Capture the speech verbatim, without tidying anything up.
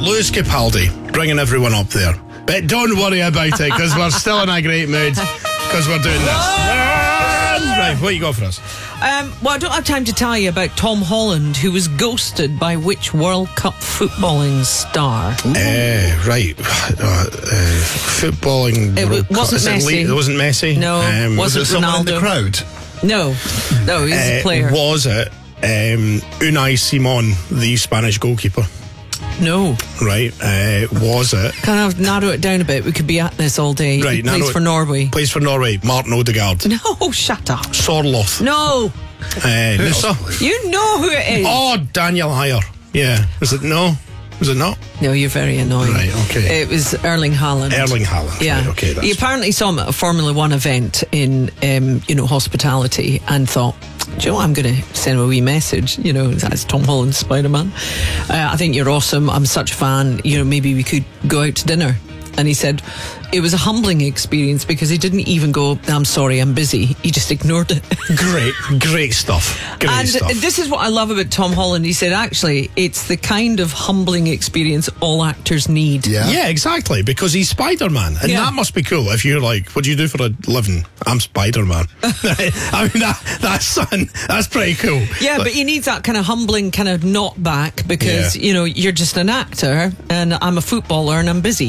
Lewis Capaldi, bringing everyone up there. But don't worry about it, because we're still in a great mood, because we're doing this. Right, what you got for us? Um, well, I don't have time to tell you about Tom Holland, who was ghosted by which World Cup footballing star? Uh, right. Uh, uh, footballing... It w- wasn't is it Messi. Le- it wasn't Messi? No, um, wasn't was it Someone in Ronaldo. the crowd? No, no, he's a Uh, player. Was it um, Unai Simon, the Spanish goalkeeper? No. Right. Uh, was it... Kind of narrow it down a bit. We could be at this all day. Right, He narrow plays it- for Norway. Plays for Norway. Martin Odegaard. No, shut up. Sorloth. No, Uh, Nusa. you know who it is. Oh, Daniel Heyer. Yeah. Is it no? Is it not? No, you're very annoying. Right, okay. It was Erling Haaland. Erling Haaland. Yeah. Right, okay. That's He apparently saw him at a Formula One event in, um, you know, hospitality and thought, do you know what, I'm going to send him a wee message. You know, that's Tom Holland, Spider-Man. Uh, I think you're awesome. I'm such a fan. You know, maybe we could go out to dinner. And he said it was a humbling experience because he didn't even go, I'm sorry, I'm busy. He just ignored it. great, great stuff. Great and stuff. this is what I love about Tom Holland. He said, actually, it's the kind of humbling experience all actors need. Yeah. Yeah, exactly, because he's Spider-Man. And Yeah. that must be cool if you're like, what do you do for a living? I'm Spider-Man. I mean, that, that's, something- that's pretty cool. Yeah, Like, but he needs that kind of humbling kind of knock back because, Yeah. you know, you're just an actor and I'm a footballer and I'm busy.